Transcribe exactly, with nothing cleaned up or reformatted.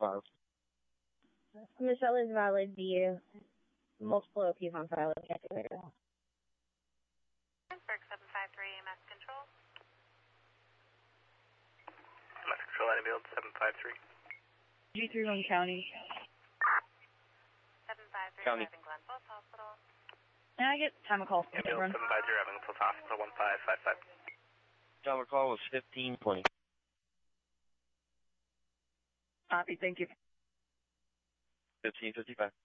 five. Michelle is valid view. Multiple O Ps on file with the activator. Berg seven five three, mass control. Mass control, Anfield seven five three. G three one County. seven five three, County. arriving Glen Falls Hospital. Can I get time of call? Anfield seven five zero, arriving Glen Falls Hospital one five five five. Time of call was fifteen twenty. Copy, thank you. fifteen fifty-five.